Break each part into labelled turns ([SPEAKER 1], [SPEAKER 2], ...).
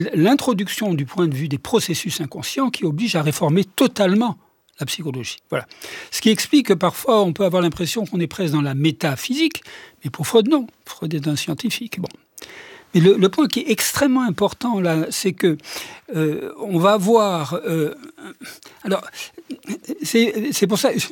[SPEAKER 1] l'introduction du point de vue des processus inconscients qui oblige à réformer totalement la psychologie. Voilà. Ce qui explique que parfois on peut avoir l'impression qu'on est presque dans la métaphysique, mais pour Freud, non. Freud est un scientifique. Bon. Mais le point qui est extrêmement important là, c'est que on va avoir. Alors, c'est pour ça que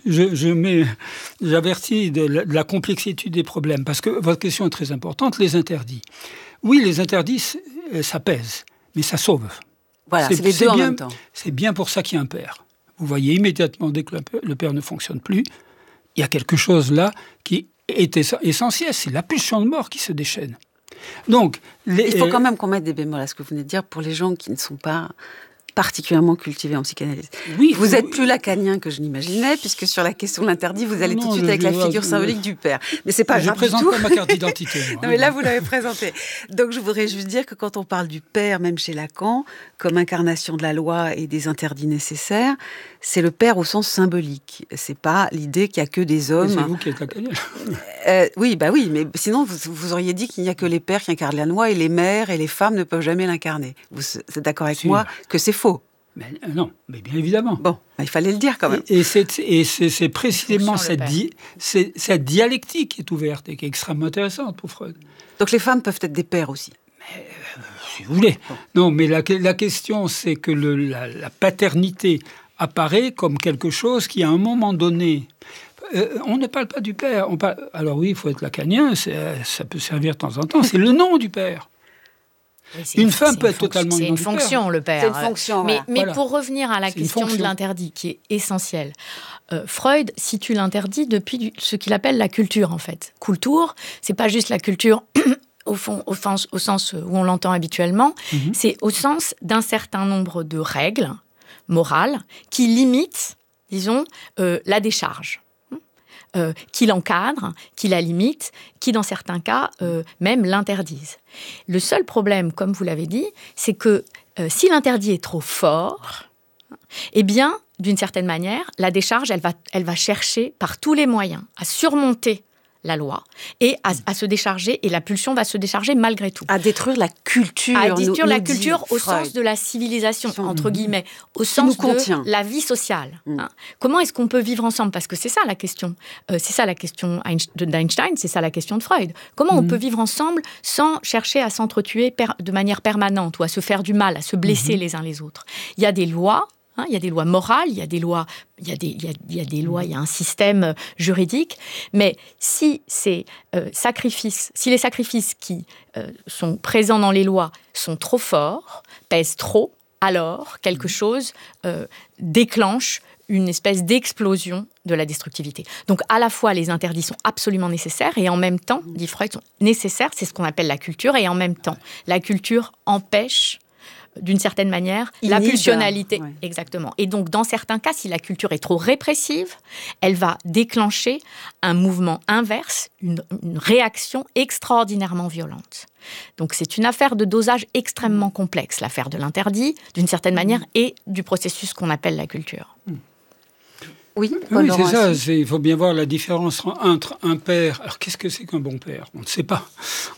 [SPEAKER 1] j'avertis de la complexité des problèmes, parce que votre question est très importante. Les interdits. Oui, les interdits, ça pèse, mais ça sauve.
[SPEAKER 2] Voilà, c'est les deux en même temps.
[SPEAKER 1] C'est bien pour ça qu'il y a un père. Vous voyez immédiatement, dès que le père ne fonctionne plus, il y a quelque chose là qui est essentiel. C'est la pulsion de mort qui se déchaîne. Donc,
[SPEAKER 2] il faut quand même qu'on mette des bémols à ce que vous venez de dire pour les gens qui ne sont pas particulièrement cultivés en psychanalyse. Oui, vous êtes plus lacanien que je n'imaginais, puisque sur la question de l'interdit, vous allez tout de suite avec la figure symbolique du père. Mais c'est pas grave du tout. Je
[SPEAKER 1] présente pas ma carte d'identité.
[SPEAKER 2] Non, mais là, vous l'avez présenté. Donc, je voudrais juste dire que quand on parle du père, même chez Lacan, comme incarnation de la loi et des interdits nécessaires, c'est le père au sens symbolique. C'est pas l'idée qu'il y a que des hommes.
[SPEAKER 1] C'est vous qui êtes lacanien.
[SPEAKER 2] Oui, mais sinon, vous auriez dit qu'il n'y a que les pères qui incarnent la loi et les mères et les femmes ne peuvent jamais l'incarner. Vous êtes d'accord avec moi que c'est faux?
[SPEAKER 1] Non, mais bien évidemment.
[SPEAKER 2] Bon, il fallait le dire quand même.
[SPEAKER 1] Et c'est précisément cette dialectique qui est ouverte et qui est extrêmement intéressante pour Freud.
[SPEAKER 2] Donc les femmes peuvent être des pères aussi.
[SPEAKER 1] Si vous voulez. Bon. Non, mais la question, c'est que la paternité apparaît comme quelque chose qui, à un moment donné... on ne parle pas du père. Alors oui, il faut être lacanien, ça peut servir de temps en temps. C'est le nom du père.
[SPEAKER 3] Oui,
[SPEAKER 1] une femme peut être totalement...
[SPEAKER 3] C'est une fonction, le père.
[SPEAKER 2] C'est une fonction,
[SPEAKER 3] mais
[SPEAKER 2] voilà.
[SPEAKER 3] Pour revenir à la question de l'interdit, qui est essentielle, Freud situe l'interdit depuis ce qu'il appelle la culture, en fait. Kultur, c'est pas juste la culture... au sens où on l'entend habituellement, c'est au sens d'un certain nombre de règles morales qui limitent, disons, la décharge. Qui l'encadrent, qui la limitent, qui, dans certains cas, même l'interdisent. Le seul problème, comme vous l'avez dit, c'est que si l'interdit est trop fort, eh bien, d'une certaine manière, la décharge, elle va chercher par tous les moyens à surmonter la loi et à se décharger, et la pulsion va se décharger malgré tout.
[SPEAKER 2] À détruire la culture.
[SPEAKER 3] À détruire la culture au sens de la civilisation, entre guillemets, au sens de la vie sociale. Hein. Comment est-ce qu'on peut vivre ensemble? Parce que c'est ça la question. C'est ça la question d'Einstein, c'est ça la question de Freud. Comment on peut vivre ensemble sans chercher à s'entretuer de manière permanente ou à se faire du mal, à se blesser les uns les autres? Il y a des lois. Il y a des lois morales, il y a des lois, il y a un système juridique, mais si les sacrifices qui sont présents dans les lois sont trop forts, pèsent trop, alors quelque chose déclenche une espèce d'explosion de la destructivité. Donc à la fois les interdits sont absolument nécessaires et en même temps, dit Freud, sont nécessaires, c'est ce qu'on appelle la culture, et en même temps, la culture empêche d'une certaine manière, la pulsionalité. Ouais. Exactement. Et donc, dans certains cas, si la culture est trop répressive, elle va déclencher un mouvement inverse, une réaction extraordinairement violente. Donc, c'est une affaire de dosage extrêmement complexe, l'affaire de l'interdit, d'une certaine manière, et du processus qu'on appelle la culture.
[SPEAKER 2] Oui,
[SPEAKER 1] c'est ça. Il faut bien voir la différence entre un père. Alors, qu'est-ce que c'est qu'un bon père? On ne sait pas.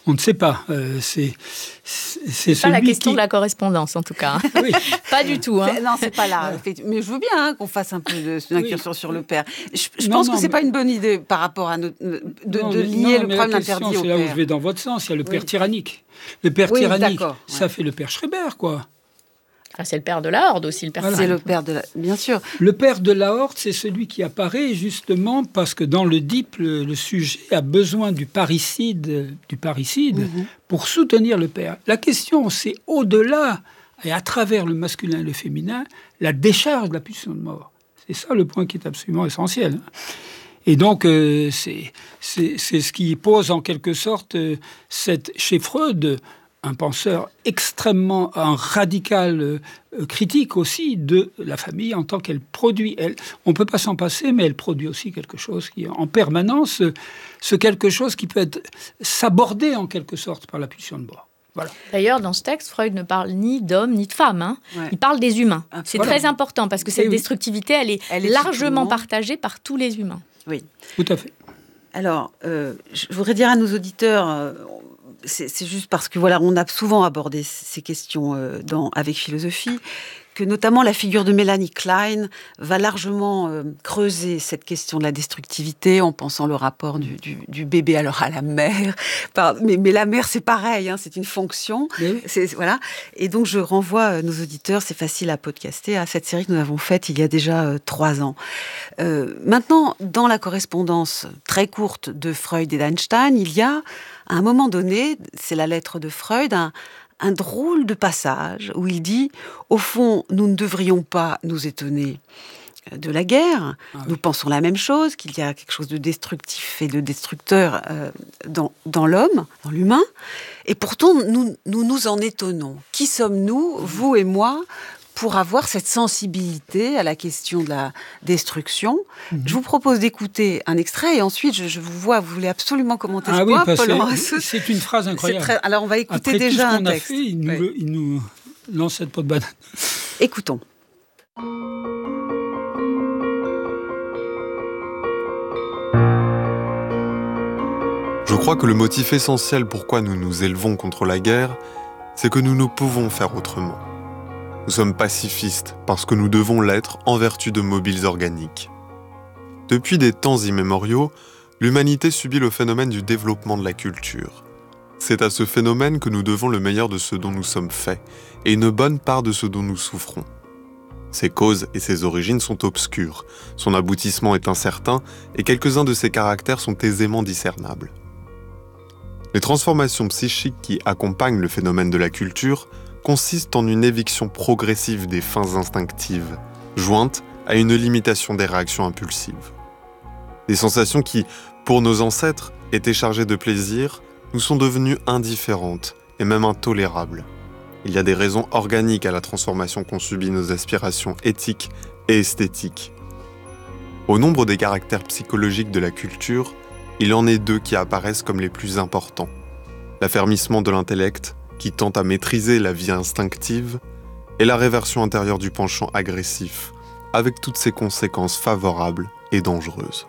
[SPEAKER 1] C'est
[SPEAKER 3] pas la question de la correspondance, en tout cas. Oui. Pas du tout. Hein.
[SPEAKER 2] Non, c'est pas là. Mais je veux bien qu'on fasse un peu d'incursion sur le père. Je pense que c'est pas une bonne idée par rapport à de lier le problème d'interdit au père.
[SPEAKER 1] C'est là où je vais dans votre sens. Il y a le père tyrannique. Le père tyrannique, ça fait le père Schreiber, quoi.
[SPEAKER 3] Ah, c'est le père de la Horde aussi, le père.
[SPEAKER 2] Voilà. C'est le père de la... Bien sûr.
[SPEAKER 1] Le père de la Horde, c'est celui qui apparaît justement parce que dans l'Oedipe, le sujet a besoin du parricide pour soutenir le père. La question, c'est au-delà et à travers le masculin et le féminin, la décharge de la pulsion de mort. C'est ça le point qui est absolument essentiel. Et donc, c'est ce qui pose en quelque sorte chez Freud, un penseur extrêmement radical, critique aussi de la famille en tant qu'elle produit. On ne peut pas s'en passer, mais elle produit aussi quelque chose qui, en permanence, ce quelque chose qui peut être sabordé en quelque sorte par la pulsion de mort. Voilà.
[SPEAKER 3] D'ailleurs, dans ce texte, Freud ne parle ni d'hommes ni de femmes. Hein. Ouais. Il parle des humains. C'est très important parce que cette destructivité, elle est largement partagée par tous les humains.
[SPEAKER 2] Oui.
[SPEAKER 1] Tout à fait.
[SPEAKER 2] Alors, je voudrais dire à nos auditeurs... c'est juste parce que on a souvent abordé ces questions avec philosophie, que notamment la figure de Mélanie Klein va largement creuser cette question de la destructivité en pensant le rapport du bébé à la mère. Mais la mère, c'est pareil, c'est une fonction. Oui. Et donc, je renvoie nos auditeurs, c'est facile à podcaster, à cette série que nous avons faite il y a déjà 3 ans. Maintenant, dans la correspondance très courte de Freud et d'Einstein, il y a, à un moment donné, c'est la lettre de Freud, un drôle de passage où il dit « Au fond, nous ne devrions pas nous étonner de la guerre. Nous pensons la même chose, qu'il y a quelque chose de destructif et de destructeur dans l'homme, dans l'humain. Et pourtant, nous nous en étonnons. Qui sommes-nous, vous et moi, pour avoir cette sensibilité à la question de la destruction. Je vous propose d'écouter un extrait et ensuite je vous vois, vous voulez absolument commenter ce point, Paul.
[SPEAKER 1] C'est une phrase incroyable.
[SPEAKER 2] Alors on va écouter déjà un texte.
[SPEAKER 1] Fait, il nous lance cette peau de banane.
[SPEAKER 2] Écoutons.
[SPEAKER 4] Je crois que le motif essentiel pourquoi nous nous élevons contre la guerre, c'est que nous ne pouvons faire autrement. Nous sommes pacifistes parce que nous devons l'être en vertu de mobiles organiques. Depuis des temps immémoriaux, l'humanité subit le phénomène du développement de la culture. C'est à ce phénomène que nous devons le meilleur de ce dont nous sommes faits et une bonne part de ce dont nous souffrons. Ses causes et ses origines sont obscures, son aboutissement est incertain et quelques-uns de ses caractères sont aisément discernables. Les transformations psychiques qui accompagnent le phénomène de la culture consistent en une éviction progressive des fins instinctives, jointe à une limitation des réactions impulsives. Des sensations qui, pour nos ancêtres, étaient chargées de plaisir, nous sont devenues indifférentes et même intolérables. Il y a des raisons organiques à la transformation qu'ont subi nos aspirations éthiques et esthétiques. Au nombre des caractères psychologiques de la culture, il en est 2 qui apparaissent comme les plus importants. L'affermissement de l'intellect, qui tend à maîtriser la vie instinctive, et la réversion intérieure du penchant agressif, avec toutes ses conséquences favorables et dangereuses.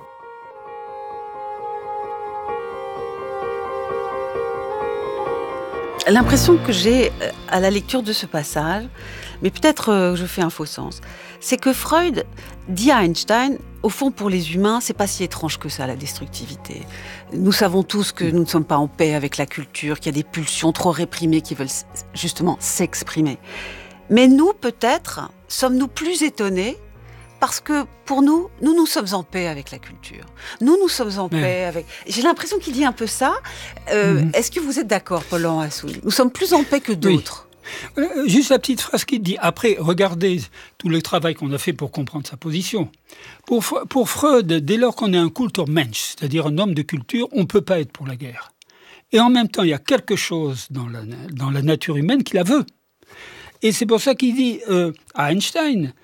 [SPEAKER 2] L'impression que j'ai à la lecture de ce passage, mais peut-être je fais un faux sens, c'est que Freud dit à Einstein, au fond pour les humains, c'est pas si étrange que ça la destructivité. Nous savons tous que nous ne sommes pas en paix avec la culture, qu'il y a des pulsions trop réprimées qui veulent justement s'exprimer. Mais nous, peut-être, sommes-nous plus étonnés parce que pour nous sommes en paix avec la culture. Nous sommes en paix avec... J'ai l'impression qu'il dit un peu ça. Est-ce que vous êtes d'accord, Paul Assouli ? Nous sommes plus en paix que d'autres.
[SPEAKER 1] Oui. Juste la petite phrase qu'il dit. Après, regardez tout le travail qu'on a fait pour comprendre sa position. Pour Freud, dès lors qu'on est un Kulturmensch, c'est-à-dire un homme de culture, on ne peut pas être pour la guerre. Et en même temps, il y a quelque chose dans la nature humaine qui la veut. Et c'est pour ça qu'il dit à Einstein...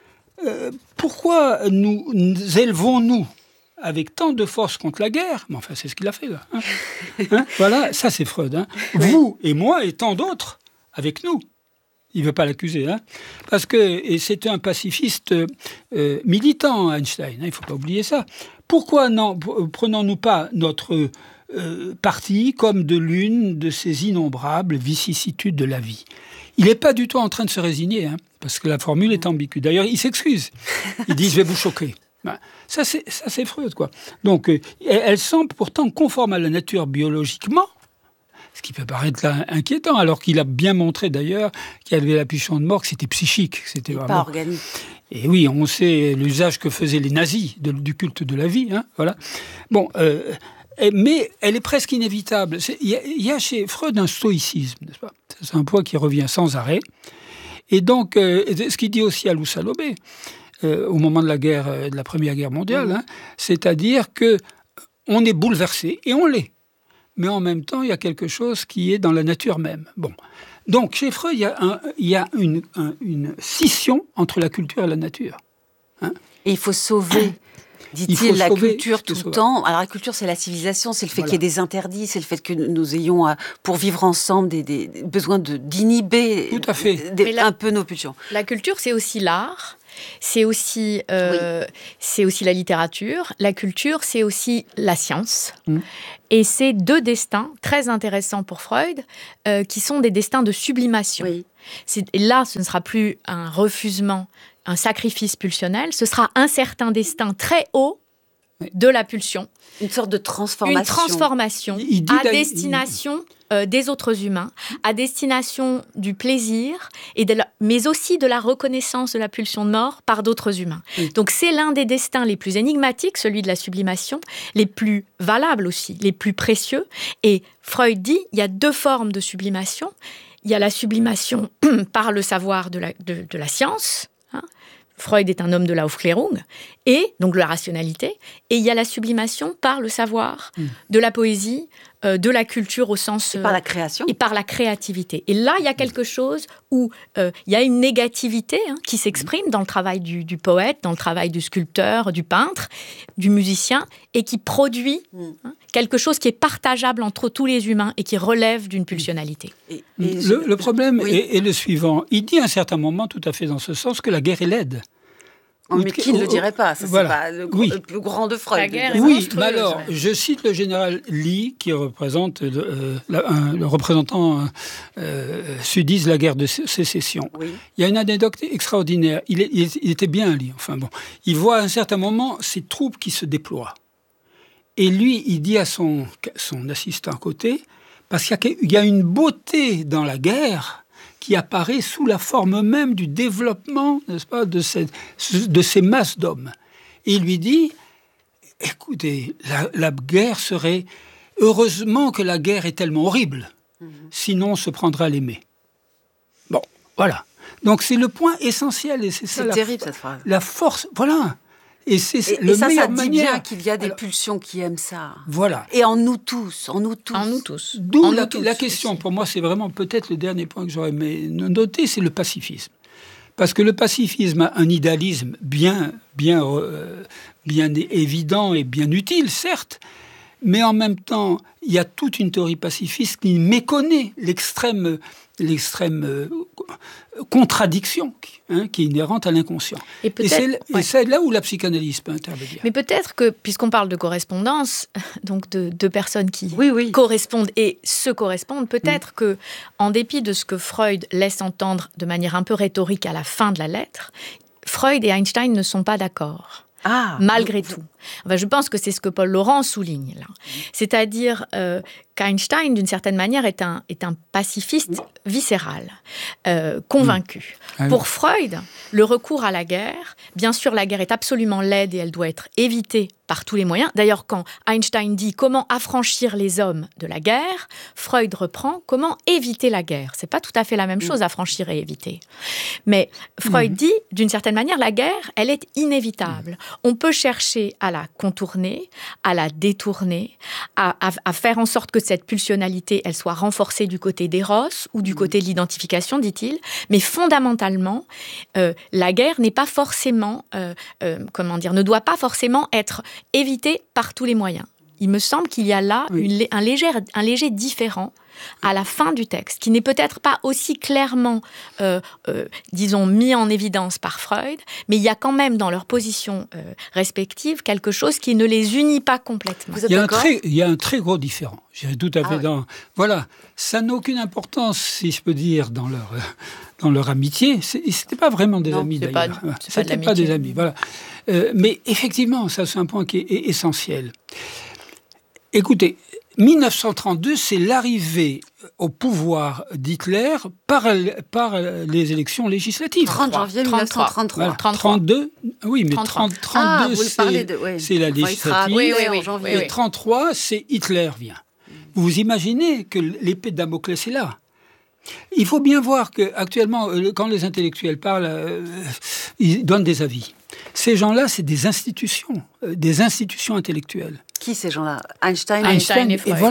[SPEAKER 1] pourquoi nous élevons-nous avec tant de force contre la guerre ? Mais enfin, c'est ce qu'il a fait, là. Voilà, ça c'est Freud. Vous et moi et tant d'autres avec nous. Il ne veut pas l'accuser. Parce que c'était un pacifiste militant, Einstein. Il ne faut pas oublier ça. Pourquoi prenons-nous pas notre parti comme de l'une de ces innombrables vicissitudes de la vie ? Il n'est pas du tout en train de se résigner, parce que la formule est ambiguë. D'ailleurs, il s'excuse. Il dit « je vais vous choquer ». Ça, c'est Freud, quoi. Donc, elle semble pourtant conforme à la nature biologiquement, ce qui peut paraître là inquiétant, alors qu'il a bien montré d'ailleurs qu'il y avait la pulsion de mort, que c'était psychique. Que c'était vraiment...
[SPEAKER 2] pas organique.
[SPEAKER 1] Et oui, on sait l'usage que faisaient les nazis du culte de la vie. Voilà. Bon... mais elle est presque inévitable. Il y a chez Freud un stoïcisme, n'est-ce pas ? C'est un point qui revient sans arrêt. Et donc, ce qu'il dit aussi à Loussa-Lobé, au moment de la Première Guerre mondiale, c'est-à-dire qu'on est bouleversé, et on l'est. Mais en même temps, il y a quelque chose qui est dans la nature même. Bon. Donc, chez Freud, il y a une scission entre la culture et la nature.
[SPEAKER 2] Et il faut sauver... Dit-il, la culture tout le temps. Alors la culture, c'est la civilisation, c'est le fait qu'il y ait des interdits, c'est le fait que nous ayons, pour vivre ensemble, des besoins d'inhiber
[SPEAKER 3] Tout à fait.
[SPEAKER 2] un peu nos pulsions.
[SPEAKER 3] La culture, c'est aussi l'art, c'est aussi la littérature, la culture, c'est aussi la science. Et c'est 2 destins très intéressants pour Freud, qui sont des destins de sublimation.
[SPEAKER 2] Oui.
[SPEAKER 3] Et là, ce ne sera plus un refusement, un sacrifice pulsionnel, ce sera un certain destin très haut de la pulsion.
[SPEAKER 2] Une sorte de transformation.
[SPEAKER 3] Une transformation à destination des autres humains, à destination du plaisir, mais aussi de la reconnaissance de la pulsion de mort par d'autres humains. Donc c'est l'un des destins les plus énigmatiques, celui de la sublimation, les plus valables aussi, les plus précieux. Et Freud dit, il y a 2 formes de sublimation. Il y a la sublimation par le savoir de la science. Freud est un homme de la Aufklärung, et donc de la rationalité. Et il y a la sublimation par le savoir, de la poésie, de la culture au sens...
[SPEAKER 2] Et par la création.
[SPEAKER 3] Et par la créativité. Et là, il y a quelque chose où il y a une négativité qui s'exprime dans le travail du poète, dans le travail du sculpteur, du peintre, du musicien, et qui produit quelque chose qui est partageable entre tous les humains et qui relève d'une pulsionnalité.
[SPEAKER 1] Le problème est le suivant. Il dit à un certain moment, tout à fait dans ce sens, que la guerre est laide.
[SPEAKER 2] Mais qui ne le dirait pas? Ça,
[SPEAKER 1] voilà.
[SPEAKER 2] C'est pas le plus grand de Freud.
[SPEAKER 3] La guerre est
[SPEAKER 1] monstrueuse. Mais alors, je cite le général Lee, qui représente le représentant sudiste de la guerre de sécession.
[SPEAKER 2] Oui.
[SPEAKER 1] Il y a une anecdote extraordinaire. Il était bien Lee. Enfin bon, il voit à un certain moment ses troupes qui se déploient. Et lui, il dit à son assistant à côté, parce qu'il y a une beauté dans la guerre qui apparaît sous la forme même du développement, n'est-ce pas, de ces masses d'hommes. Et il lui dit, écoutez, la guerre serait... Heureusement que la guerre est tellement horrible, sinon on se prendra à l'aimer. Bon, voilà. Donc c'est le point essentiel. Et c'est
[SPEAKER 2] terrible cette phrase.
[SPEAKER 1] La force, voilà. Et c'est
[SPEAKER 2] ça dit bien qu'il y a des pulsions qui aiment ça.
[SPEAKER 1] Voilà.
[SPEAKER 2] Et en nous tous.
[SPEAKER 1] D'où la question, pour moi, c'est vraiment peut-être le dernier point que j'aurais noté, c'est le pacifisme. Parce que le pacifisme a un idéalisme bien évident et bien utile, certes, mais en même temps, il y a toute une théorie pacifiste qui méconnaît l'extrême contradiction qui est inhérente à l'inconscient. Et c'est là où la psychanalyse peut intervenir.
[SPEAKER 3] Mais peut-être que, puisqu'on parle de correspondance, donc de 2 personnes qui correspondent et se correspondent, peut-être que, en dépit de ce que Freud laisse entendre de manière un peu rhétorique à la fin de la lettre, Freud et Einstein ne sont pas d'accord. Malgré tout. Enfin, je pense que c'est ce que Paul Laurent souligne là. C'est-à-dire qu'Einstein, d'une certaine manière, est un pacifiste viscéral, convaincu. Pour Freud, le recours à la guerre, bien sûr, la guerre est absolument laide et elle doit être évitée par tous les moyens. D'ailleurs, quand Einstein dit comment affranchir les hommes de la guerre, Freud reprend comment éviter la guerre. C'est pas tout à fait la même chose, affranchir et éviter. Mais Freud dit, d'une certaine manière, la guerre, elle est inévitable. On peut chercher à la contourner, à la détourner, à faire en sorte que cette pulsionalité, elle soit renforcée du côté d'éros ou du côté de l'identification, dit-il. Mais fondamentalement, la guerre n'est pas forcément, ne doit pas forcément être évitée par tous les moyens. Il me semble qu'il y a là un léger différent à la fin du texte, qui n'est peut-être pas aussi clairement, disons, mis en évidence par Freud, mais il y a quand même dans leurs positions respectives quelque chose qui ne les unit pas complètement.
[SPEAKER 1] Il y a un très gros différent. Je dirais tout à fait Voilà, ça n'a aucune importance, si je peux dire, dans leur amitié. C'était pas vraiment des amis, d'ailleurs. C'était pas des amis, voilà. Mais effectivement, ça c'est un point qui est essentiel. Écoutez, 1932, c'est l'arrivée au pouvoir d'Hitler par les élections législatives.
[SPEAKER 2] 30 janvier 1933.
[SPEAKER 1] Voilà, 32, oui, mais 32, c'est la législative. Et 33, c'est Hitler vient. Vous imaginez que l'épée de Damoclès est là. Il faut bien voir qu'actuellement, quand les intellectuels parlent, ils donnent des avis. Ces gens-là, c'est des institutions intellectuelles.
[SPEAKER 2] Qui ces gens-là? Einstein et Freud.
[SPEAKER 1] Et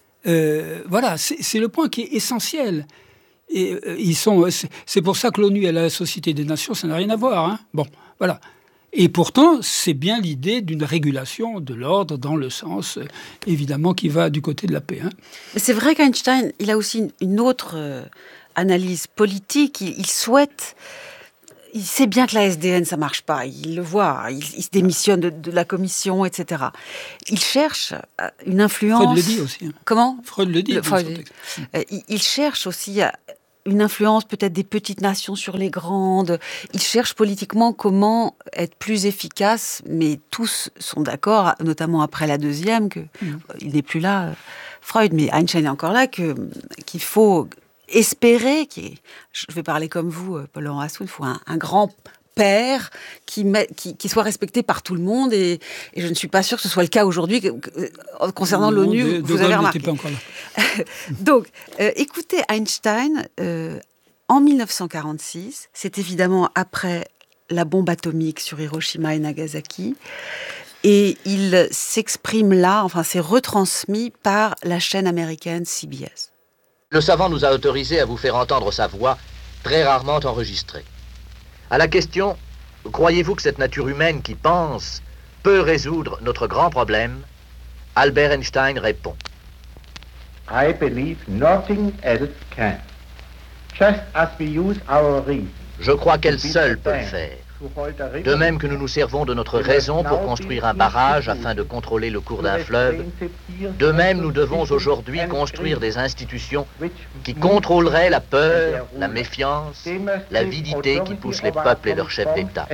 [SPEAKER 1] voilà, c'est le point qui est essentiel. Et c'est pour ça que l'ONU et la Société des Nations, ça n'a rien à voir. Bon, voilà. Et pourtant, c'est bien l'idée d'une régulation de l'ordre dans le sens, évidemment, qui va du côté de la paix.
[SPEAKER 2] Mais c'est vrai qu'Einstein, il a aussi une autre analyse politique. Il souhaite il sait bien que la SDN, ça marche pas. Il le voit. Il se démissionne de la commission, etc. Il cherche une influence...
[SPEAKER 1] Freud le dit aussi.
[SPEAKER 2] Comment ?
[SPEAKER 1] Freud le dit.
[SPEAKER 2] Il cherche aussi une influence peut-être des petites nations sur les grandes. Il cherche politiquement comment être plus efficace, mais tous sont d'accord, notamment après la deuxième, il n'est plus là, Freud, mais Einstein est encore là, qu'il faut... espérer, je vais parler comme vous, Paul-Laurent Assou, il faut un grand père qui soit respecté par tout le monde, et je ne suis pas sûre que ce soit le cas aujourd'hui concernant l'ONU, vous avez remarqué.
[SPEAKER 1] Pas encore là.
[SPEAKER 2] Donc, écoutez Einstein, en 1946, c'est évidemment après la bombe atomique sur Hiroshima et Nagasaki, et il s'exprime là, enfin c'est retransmis par la chaîne américaine CBS.
[SPEAKER 5] Le savant nous a autorisé à vous faire entendre sa voix, très rarement enregistrée. À la question « Croyez-vous que cette nature humaine qui pense peut résoudre notre grand problème ?» Albert Einstein répond «
[SPEAKER 6] I believe nothing else can. Just as we use our reason.
[SPEAKER 5] Je crois qu'elle seule peut le faire. De même que nous nous servons de notre raison pour construire un barrage afin de contrôler le cours d'un fleuve, de même nous devons aujourd'hui construire des institutions qui contrôleraient la peur, la méfiance, l'avidité qui poussent les peuples et leurs chefs d'État.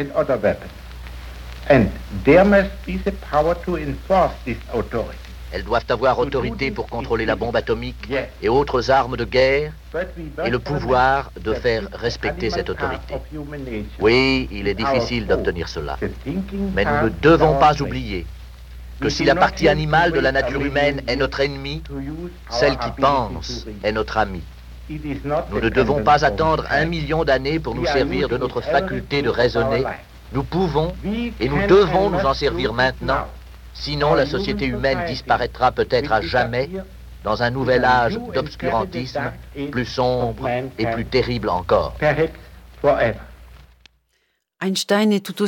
[SPEAKER 5] Elles doivent avoir autorité pour contrôler la bombe atomique et autres armes de guerre, et le pouvoir de faire respecter cette autorité. Oui, il est difficile d'obtenir cela, mais nous ne devons pas oublier que si la partie animale de la nature humaine est notre ennemi, celle qui pense est notre ami. Nous ne devons pas attendre 1 million d'années pour nous servir de notre faculté de raisonner. Nous pouvons et nous devons nous en servir maintenant. Sinon, la société humaine disparaîtra peut-être à jamais dans un nouvel âge d'obscurantisme, plus sombre et plus terrible encore.
[SPEAKER 2] Einstein est tout aussi